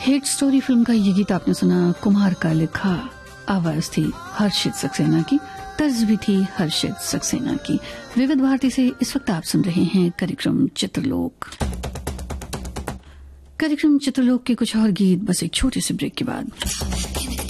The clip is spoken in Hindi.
हिट स्टोरी फिल्म का ये गीत आपने सुना, कुमार का लिखा। आवाज थी हर्षित सक्सेना की, तर्ज भी थी हर्षित सक्सेना की। विविध भारती से इस वक्त आप सुन रहे हैं कार्यक्रम चित्रलोक। कार्यक्रम चित्रलोक के कुछ और गीत बस एक छोटे से ब्रेक के बाद।